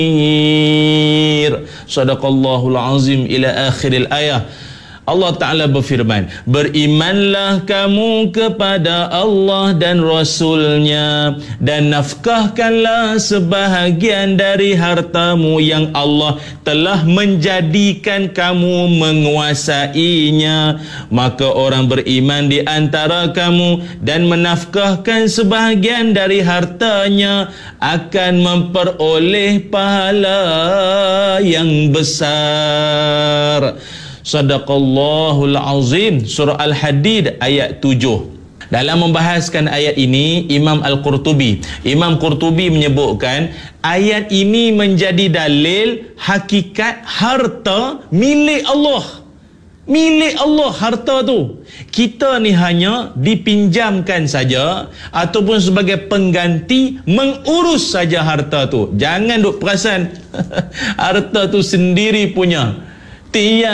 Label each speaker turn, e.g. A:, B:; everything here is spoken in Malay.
A: Sadaqallahul azim ila akhiril ayah. Allah Ta'ala berfirman, berimanlah kamu kepada Allah dan Rasulnya, dan nafkahkanlah sebahagian dari hartamu yang Allah telah menjadikan kamu menguasainya. Maka orang beriman di antara kamu dan menafkahkan sebahagian dari hartanya akan memperoleh pahala yang besar. Sadaqallahul azim. Surah Al-Hadid ayat 7. Dalam membahaskan ayat ini, Imam Qurtubi menyebutkan ayat ini menjadi dalil hakikat harta milik Allah. Milik Allah harta tu. Kita ni hanya dipinjamkan saja ataupun sebagai pengganti mengurus saja harta tu. Jangan duk perasan harta tu sendiri punya.